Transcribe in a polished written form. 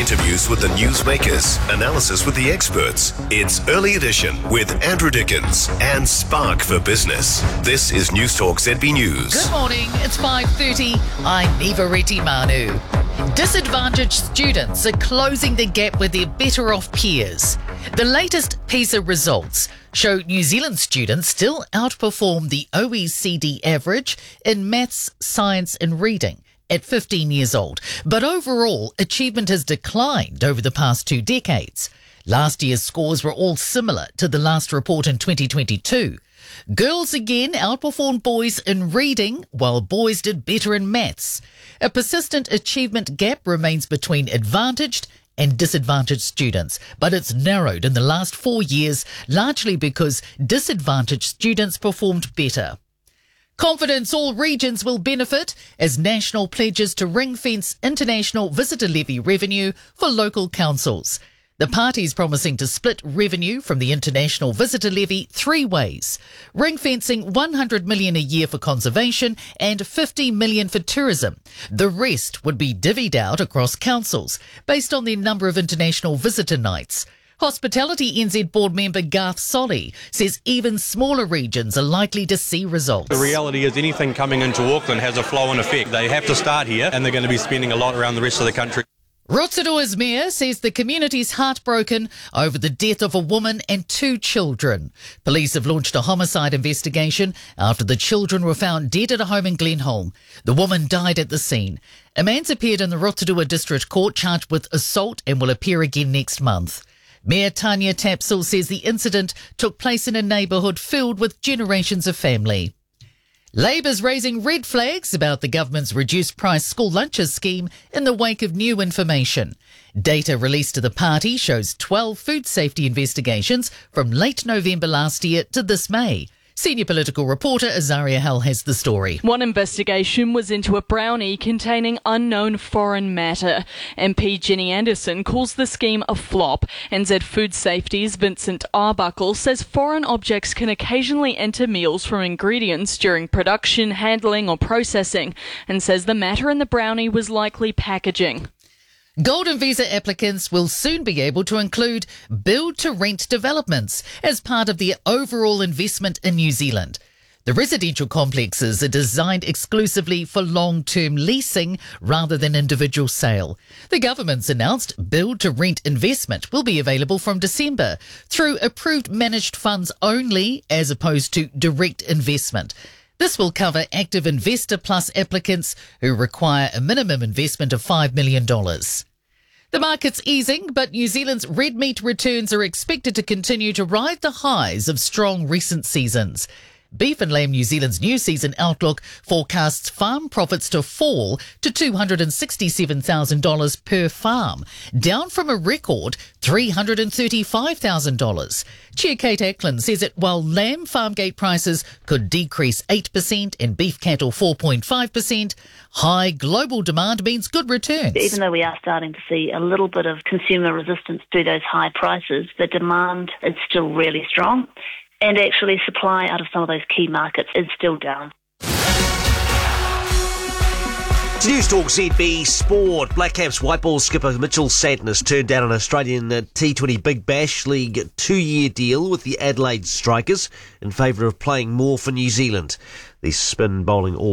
Interviews with the newsmakers, analysis with the experts. It's Early Edition with Andrew Dickens and Spark for Business. This is News Talk ZB News. Good morning, it's 5:30. I'm Eva Manu. Disadvantaged students are closing the gap with their better-off peers. The latest PISA results show New Zealand students still outperform the OECD average in maths, science and reading at 15 years old. But overall, achievement has declined over the past 2 decades. Last year's scores were all similar to the last report in 2022. Girls again outperformed boys in reading, while boys did better in maths. A persistent achievement gap remains between advantaged and disadvantaged students, but it's narrowed in the last 4 years, largely because disadvantaged students performed better. Confidence all regions will benefit as National pledges to ring-fence international visitor levy revenue for local councils. The party's promising to split revenue from the international visitor levy 3 ways, ring-fencing $100 million a year for conservation and $50 million for tourism. The rest would be divvied out across councils based on the number of international visitor nights. Hospitality NZ board member Garth Solly says even smaller regions are likely to see results. The reality is anything coming into Auckland has a flow-on effect. They have to start here and they're going to be spending a lot around the rest of the country. Rotorua's mayor says the community's heartbroken over the death of a woman and 2 children. Police have launched a homicide investigation after the children were found dead at a home in Glenholm. The woman died at the scene. A man's appeared in the Rotorua District Court charged with assault and will appear again next month. Mayor Tanya Tapsell says the incident took place in a neighbourhood filled with generations of family. Labour's raising red flags about the government's reduced price school lunches scheme in the wake of new information. Data released to the party shows 12 food safety investigations from late November last year to this May. Senior political reporter Azaria Hell has the story. One investigation was into a brownie containing unknown foreign matter. MP Jenny Anderson calls the scheme a flop. NZ Food Safety's Vincent Arbuckle says foreign objects can occasionally enter meals from ingredients during production, handling or processing, and says the matter in the brownie was likely packaging. Golden Visa applicants will soon be able to include build-to-rent developments as part of their overall investment in New Zealand. The residential complexes are designed exclusively for long-term leasing rather than individual sale. The government's announced build-to-rent investment will be available from December through approved managed funds only as opposed to direct investment. This will cover active Investor Plus applicants who require a minimum investment of $5 million. The market's easing, but New Zealand's red meat returns are expected to continue to ride the highs of strong recent seasons. Beef and Lamb New Zealand's new season outlook forecasts farm profits to fall to $267,000 per farm, down from a record $335,000. Chair Kate Ackland says that while lamb farm gate prices could decrease 8% and beef cattle 4.5%, high global demand means good returns. Even though we are starting to see a little bit of consumer resistance to those high prices, the demand is still really strong. And actually supply out of some of those key markets is still down. To News Talk ZB Sport. Black Caps white ball skipper Mitchell Sadness turned down an Australian T20 Big Bash League 2-year deal with the Adelaide Strikers in favour of playing more for New Zealand. The spin bowling all